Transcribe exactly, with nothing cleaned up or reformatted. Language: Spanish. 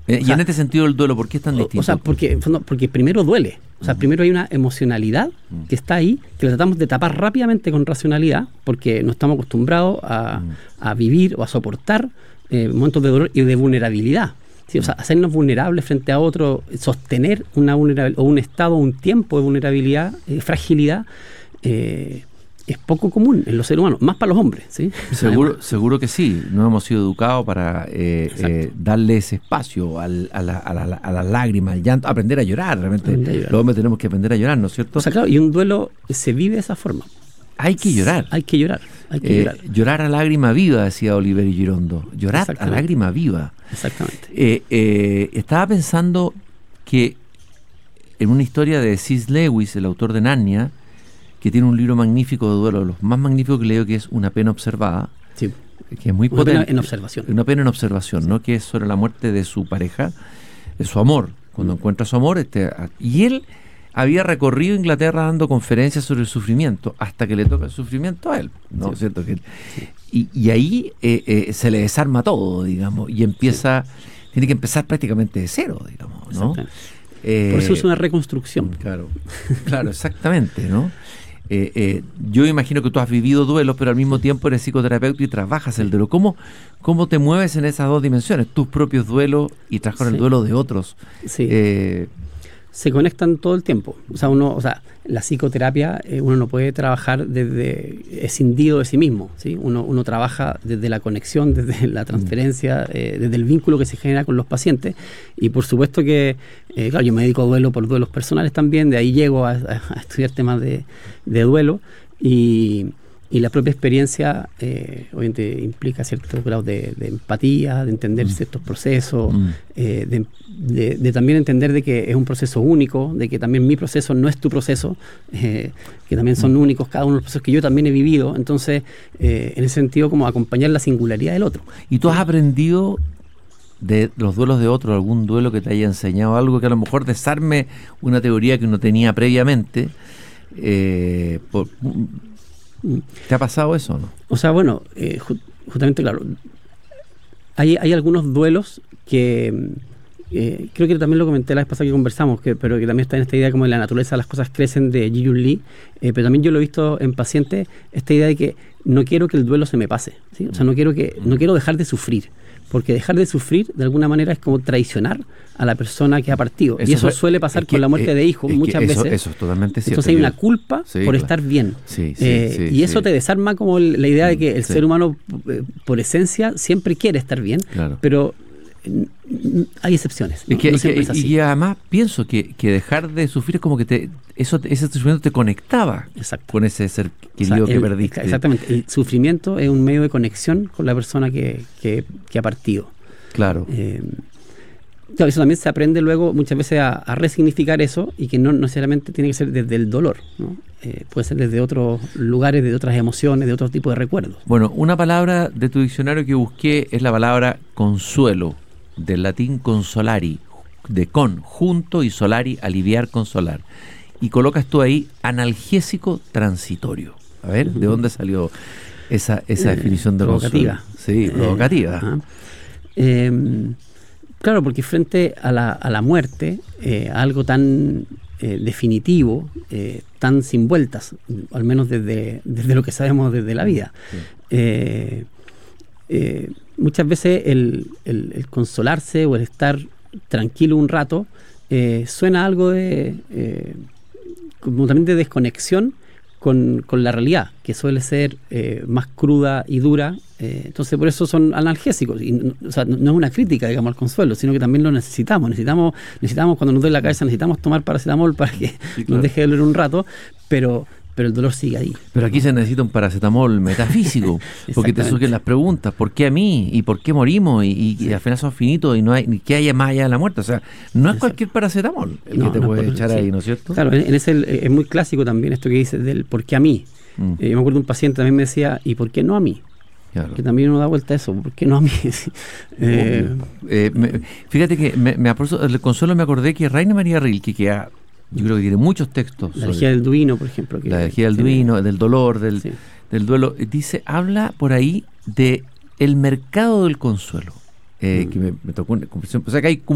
Eh, o sea, y en este sentido el duelo, ¿por qué es tan distinto? O sea, porque, porque primero duele. O sea, uh-huh. primero hay una emocionalidad uh-huh. que está ahí, que la tratamos de tapar rápidamente con racionalidad, porque no estamos acostumbrados a, uh-huh. a vivir o a soportar eh, momentos de dolor y de vulnerabilidad. ¿Sí? O sea, hacernos vulnerables frente a otro, sostener una vulnerabilidad, o un estado, un tiempo de vulnerabilidad, eh, fragilidad, eh, es poco común en los seres humanos, más para los hombres, ¿sí? Seguro, seguro que sí. No hemos sido educados para eh, eh, darle ese espacio al, a, la, a, la, a las lágrimas, al llanto, aprender a llorar. Realmente a llorar. Los hombres tenemos que aprender a llorar, ¿no es cierto? O sea, claro, y un duelo se vive de esa forma. Hay que llorar. Hay que llorar. Hay que eh, llorar. Llorar a lágrima viva, decía Oliverio Girondo. Llorar a lágrima viva. Exactamente. Eh, eh, estaba pensando que en una historia de C S Lewis, el autor de Narnia, que tiene un libro magnífico de duelo, los más magníficos que leo, que es Una pena observada, sí. que es muy una potente. Pena en observación. Una pena en observación, sí. ¿no? Que es sobre la muerte de su pareja, de su amor. Cuando mm. encuentra su amor, este, y él había recorrido Inglaterra dando conferencias sobre el sufrimiento, hasta que le toca el sufrimiento a él, ¿no? Sí. ¿Cierto? Que, sí. y, y ahí eh, eh, se le desarma todo, digamos, y empieza, sí. tiene que empezar prácticamente de cero, digamos, ¿no? Eh, Por eso es una reconstrucción. Claro, claro, exactamente, ¿no? Eh, eh, yo imagino que tú has vivido duelos, pero al mismo tiempo eres psicoterapeuta y trabajas el duelo. ¿Cómo, cómo te mueves en esas dos dimensiones? Tus propios duelos y trabajar sí. el duelo de otros. Sí. Eh, se conectan todo el tiempo. O sea, uno, o sea, la psicoterapia, eh, uno no puede trabajar desde escindido de sí mismo, ¿sí? Uno, uno trabaja desde la conexión, desde la transferencia, eh, desde el vínculo que se genera con los pacientes. Y por supuesto que, eh, claro, yo me dedico a duelo por duelos personales también, de ahí llego a, a, a estudiar temas de, de duelo. Y, y la propia experiencia, eh, obviamente, implica ciertos grados de, de empatía, de entender mm. ciertos procesos, mm. eh, de, de, de también entender de que es un proceso único, de que también mi proceso no es tu proceso, eh, que también son mm. únicos cada uno de los procesos que yo también he vivido. Entonces, eh, en ese sentido, como acompañar la singularidad del otro. ¿Y tú has aprendido de los duelos de otro, algún duelo que te haya enseñado algo que a lo mejor desarme una teoría que uno tenía previamente? Eh, por, ¿Te ha pasado eso o no? O sea, bueno, eh, ju- justamente, claro, hay, hay algunos duelos que eh, creo que también lo comenté la vez pasada que conversamos, que, pero que también está en esta idea como de la naturaleza las cosas crecen de Ji-Yun Lee, eh, pero también yo lo he visto en pacientes, esta idea de que no quiero que el duelo se me pase, ¿sí? O sea, no quiero que no quiero dejar de sufrir, porque dejar de sufrir de alguna manera es como traicionar a la persona que ha partido. Eso y eso suele pasar con la muerte eh, de hijos muchas eso, veces. Eso es totalmente cierto. Entonces hay una culpa sí, por claro. estar bien. Sí, sí, eh, sí, y eso sí. te desarma como la idea de que el sí. ser humano, eh, por esencia, siempre quiere estar bien, claro. pero hay excepciones. ¿no? Es que, no es que, es así. Y además pienso que, que dejar de sufrir es como que te, eso, ese sufrimiento te conectaba Exacto. con ese ser querido o sea, que el, perdiste. Exactamente. El sufrimiento es un medio de conexión con la persona que, que, que ha partido. Claro. Eh, claro, eso también se aprende luego muchas veces a, a resignificar eso y que no necesariamente tiene que ser desde el dolor, ¿no? Eh, puede ser desde otros lugares, de otras emociones, de otro tipo de recuerdos. Bueno, una palabra de tu diccionario que busqué es la palabra consuelo, del latín consolari, de con, junto, y solari, aliviar, consolar. Y colocas tú ahí analgésico transitorio. A ver, ¿de dónde salió esa, esa eh, definición de provocativa? Consuelo? Sí, provocativa. Eh, eh, claro, porque frente a la, a la muerte, eh, a algo tan eh, definitivo, eh, tan sin vueltas, al menos desde, desde lo que sabemos desde la vida, sí. eh, eh, muchas veces el, el, el consolarse o el estar tranquilo un rato eh, suena algo de eh, como también de desconexión con, con la realidad, que suele ser eh, más cruda y dura. Eh, entonces por eso son analgésicos. Y, o sea, no, no es una crítica, digamos, al consuelo, sino que también lo necesitamos. Necesitamos, necesitamos cuando nos duele la cabeza, necesitamos tomar paracetamol para que sí, claro. nos deje de doler un rato, pero pero el dolor sigue ahí. Pero aquí se necesita un paracetamol metafísico, porque te surgen las preguntas, ¿por qué a mí? ¿Y por qué morimos? Y, y, sí. y al final son finitos y no hay ni que haya más allá de la muerte. O sea, no es Exacto. cualquier paracetamol el no, que te no, puede por, echar sí. ahí, ¿no es cierto? Claro, en ese es muy clásico también esto que dices del ¿por qué a mí? Mm. Eh, yo me acuerdo de un paciente también me decía, ¿y por qué no a mí? Claro. Que también uno da vuelta a eso, ¿por qué no a mí? eh, eh, me, fíjate que me, me aporto, el consuelo me acordé que Rainer María Rilke, que ha yo creo que tiene muchos textos. La energía del duino, por ejemplo. Que la energía del duino, del dolor, del, sí. del duelo. Dice, habla por ahí de el mercado del consuelo. Eh, mm. Que me, me tocó una conversación. O sea que hay